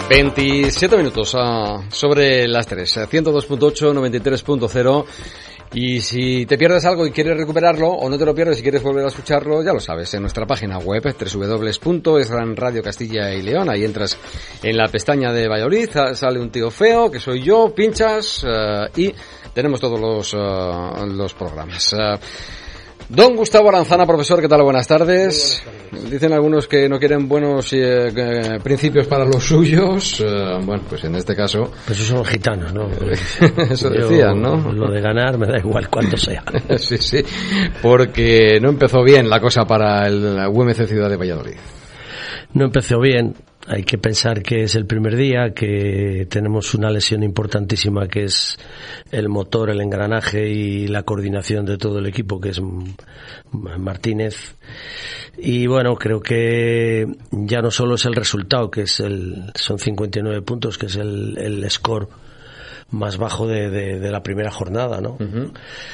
27 minutos sobre las 3, 102.8, 93.0. Y si te pierdes algo y quieres recuperarlo, o no te lo pierdes y quieres volver a escucharlo, ya lo sabes, en nuestra página web, www.esranradio Castilla y León. Ahí entras en la pestaña de Valladolid, sale un tío feo, que soy yo, pinchas, y tenemos todos los programas. Don Gustavo Aranzana, profesor, ¿qué tal? Buenas tardes. Dicen algunos que no quieren buenos principios para los suyos. Bueno, pues en este caso... Pues esos son gitanos, ¿no? Eso decían, ¿no? Lo de ganar me da igual cuánto sea. Sí, sí, porque no empezó bien la cosa para el UMC Ciudad de Valladolid. No empezó bien. Hay que pensar que es el primer día, que tenemos una lesión importantísima que es el motor, el engranaje y la coordinación de todo el equipo, que es Martínez. Y bueno, creo que ya no solo es el resultado, que es son 59 puntos, que es el score más bajo de la primera jornada, ¿no? Uh-huh.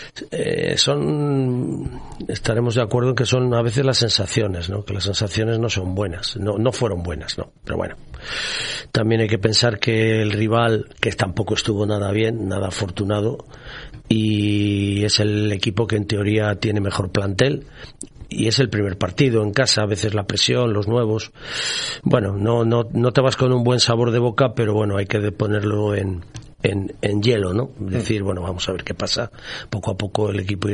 Estaremos de acuerdo en que son a veces las sensaciones, ¿no? Que las sensaciones no son buenas, no fueron buenas, ¿no? Pero bueno, también hay que pensar que el rival, que tampoco estuvo nada bien, nada afortunado, y es el equipo que en teoría tiene mejor plantel, y es el primer partido en casa, a veces la presión, los nuevos, bueno, no te vas con un buen sabor de boca, pero bueno, hay que ponerlo en hielo, ¿no? Decir, bueno, vamos a ver qué pasa, poco a poco el equipo irá